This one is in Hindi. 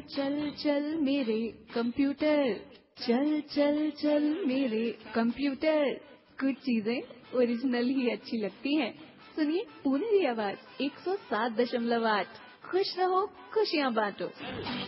चल चल मेरे कंप्यूटर, चल चल चल मेरे कंप्यूटर। कुछ चीजें ओरिजिनल ही अच्छी लगती हैं। सुनिए पूरी आवाज 107.8। खुश रहो, खुशियाँ बांटो।